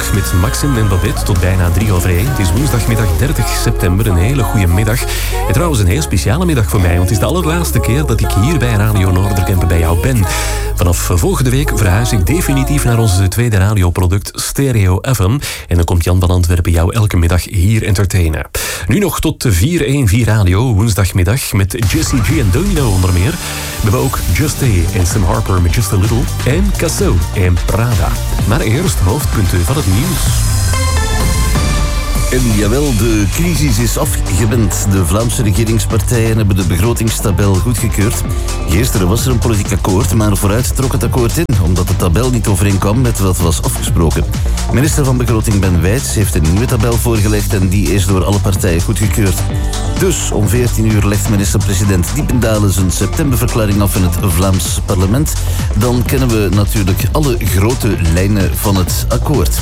Middag met Maxim en Babette tot bijna 3:03. Het is woensdagmiddag 30 september, een hele goede middag. En trouwens een heel speciale middag voor mij, want het is de allerlaatste keer dat ik hier bij Radio Noorderkempen bij jou ben. Vanaf volgende week verhuis ik definitief naar onze tweede radioproduct Stereo FM. En dan komt Jan van Antwerpen jou elke middag hier entertainen. Nu nog tot 414 Radio, woensdagmiddag met Jessie G en Domino onder meer. We hebben ook Just A en Sam Harper met Just A Little. En Casso en Prada. Maar eerst hoofdpunten van het nieuws. En jawel, de crisis is afgewend. De Vlaamse regeringspartijen hebben de begrotingstabel goedgekeurd. Gisteren was er een politiek akkoord, maar vooruit trok het akkoord in, omdat de tabel niet overeenkwam met wat was afgesproken. Minister van Begroting Ben Wijts heeft een nieuwe tabel voorgelegd en die is door alle partijen goedgekeurd. Dus om 14 uur legt minister-president Diependalen zijn septemberverklaring af in het Vlaams parlement. Dan kennen we natuurlijk alle grote lijnen van het akkoord.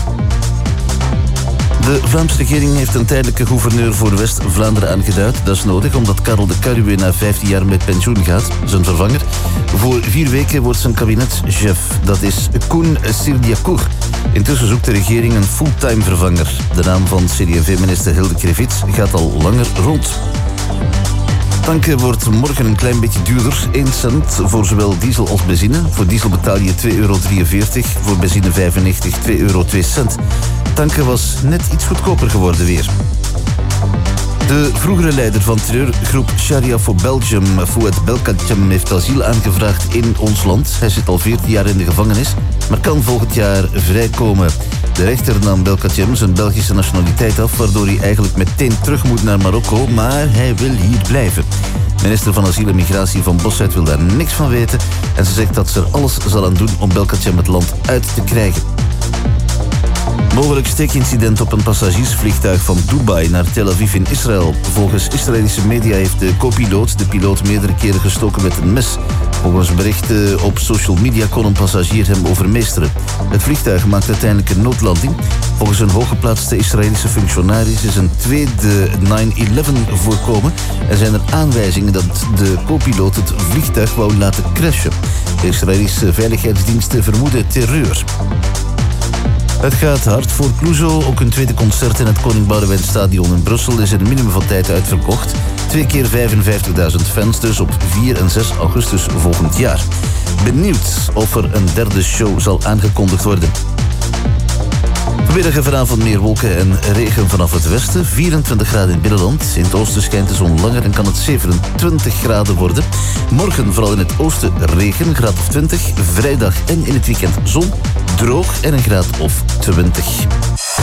De Vlaamse regering heeft een tijdelijke gouverneur voor West-Vlaanderen aangeduid. Dat is nodig omdat Karel de Caruwe na 15 jaar met pensioen gaat, zijn vervanger. Voor 4 weken wordt zijn kabinetchef. Dat is Koen Sirdiakour. Intussen zoekt de regering een fulltime vervanger. De naam van CD&V-minister Hilde Krevits gaat al langer rond. Tanken wordt morgen een klein beetje duurder. 1 cent voor zowel diesel als benzine. Voor diesel betaal je €2,43, voor benzine 95, €2,02. Tanken was net iets goedkoper geworden weer. De vroegere leider van terreurgroep Sharia for Belgium, Fouad Belkacem, heeft asiel aangevraagd in ons land. Hij zit al 14 jaar in de gevangenis, maar kan volgend jaar vrijkomen. De rechter nam Belkacem zijn Belgische nationaliteit af, waardoor hij eigenlijk meteen terug moet naar Marokko, maar hij wil hier blijven. Minister van Asiel en Migratie van Bossuyt wil daar niks van weten en ze zegt dat ze er alles zal aan doen om Belkacem het land uit te krijgen. Mogelijk steekincident op een passagiersvliegtuig van Dubai naar Tel Aviv in Israël. Volgens Israëlische media heeft de co-piloot de piloot meerdere keren gestoken met een mes. Volgens berichten op social media kon een passagier hem overmeesteren. Het vliegtuig maakte uiteindelijk een noodlanding. Volgens een hooggeplaatste Israëlische functionaris is een tweede 9/11 voorkomen. Er zijn er aanwijzingen dat de co-piloot het vliegtuig wou laten crashen. De Israëlische veiligheidsdiensten vermoeden terreur. Het gaat hard voor Clouseau. Ook een tweede concert in het Koning Boudewijn Stadion in Brussel is in een minimum van tijd uitverkocht. 2 keer 55.000 fans dus op 4 en 6 augustus volgend jaar. Benieuwd of er een derde show zal aangekondigd worden. Vanmiddag en vanavond meer wolken en regen vanaf het westen. 24 graden in het binnenland. In het oosten schijnt de zon langer en kan het 27 graden worden. Morgen vooral in het oosten regen, een graad of 20. Vrijdag en in het weekend zon, droog en een graad of 20.